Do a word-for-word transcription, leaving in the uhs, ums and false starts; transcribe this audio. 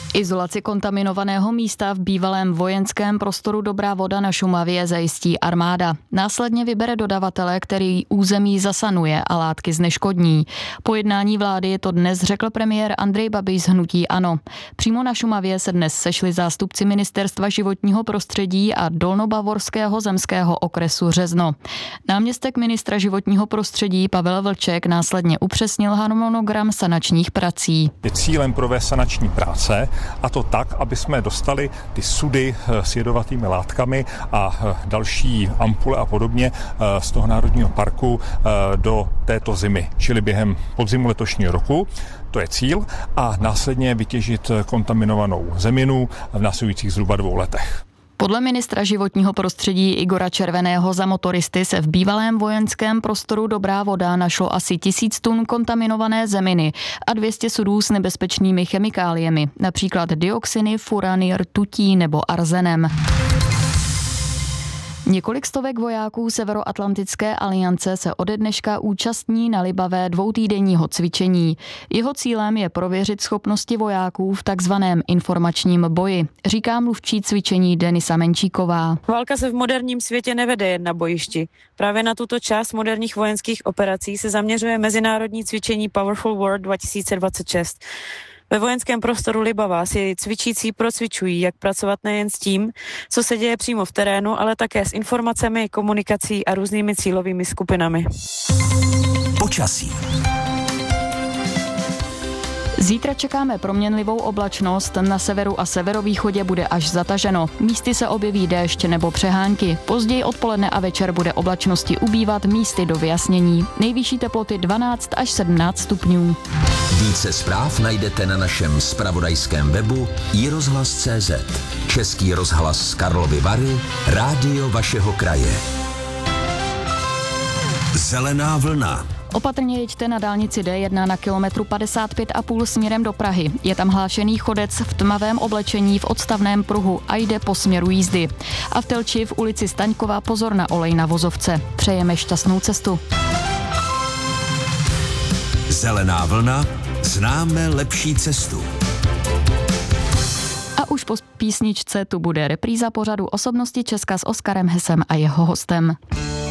Izolaci kontaminovaného místa v bývalém vojenském prostoru Dobrá voda na Šumavě zajistí armáda. Následně vybere dodavatele, který území zasanuje a látky zneškodní. Po jednání vlády je to dnes řekl premiér Andrej Babiš z hnutí ANO. Přímo na Šumavě se dnes sešli zástupci Ministerstva životního prostředí a Dolnobavorského zemského okresu Řezno. Náměstek ministra životního prostředí Pavel Vlček následně upřesnil harmonogram sanačních prací. Je cílem provést sanační práce, a to tak, aby jsme dostali ty sudy s jedovatými látkami a další ampule a podobně z toho národního parku do této zimy, čili během podzimu letošního roku. To je cíl a následně vytěžit kontaminovanou zeminu v následujících zhruba dvou letech. Podle ministra životního prostředí Igora Červeného za motoristy se v bývalém vojenském prostoru Dobrá voda našlo asi tisíc tun kontaminované zeminy a dvě stě sudů s nebezpečnými chemikáliemi, například dioxiny, furany, rtutí nebo arzenem. Několik stovek vojáků Severoatlantické aliance se ode dneška účastní na Libavé dvoutýdenního cvičení. Jeho cílem je prověřit schopnosti vojáků v takzvaném informačním boji, říká mluvčí cvičení Denisa Menčíková. Válka se v moderním světě nevede jen na bojišti. Právě na tuto část moderních vojenských operací se zaměřuje mezinárodní cvičení Powerful War dva tisíce dvacet šest. Ve vojenském prostoru Libava si cvičící procvičují, jak pracovat nejen s tím, co se děje přímo v terénu, ale také s informacemi, komunikací a různými cílovými skupinami. Počasí. Zítra čekáme proměnlivou oblačnost, na severu a severovýchodě bude až zataženo. Místy se objeví déšť nebo přehánky. Později odpoledne a večer bude oblačnosti ubývat, místy do vyjasnění. Nejvyšší teploty dvanáct až sedmnáct stupňů. Více zpráv najdete na našem zpravodajském webu i rozhlas tečka cé zet. Český rozhlas z Karlovy Vary, rádio vašeho kraje. Zelená vlna. Opatrně jeďte na dálnici D jedna na kilometru padesát pět a půl směrem do Prahy. Je tam hlášený chodec v tmavém oblečení v odstavném pruhu a jde po směru jízdy. A v Telči v ulici Staňkova pozor na olej na vozovce. Přejeme šťastnou cestu. Zelená vlna, známe lepší cestu. A už po písničce tu bude repríza pořadu Osobnosti Česka s Oskarem Hesem a jeho hostem.